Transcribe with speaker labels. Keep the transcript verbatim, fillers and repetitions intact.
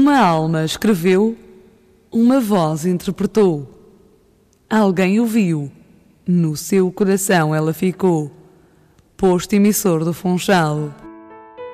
Speaker 1: uma alma escreveu, uma voz interpretou. Alguém ouviu, no seu coração ela ficou, posto emissor do Funchal.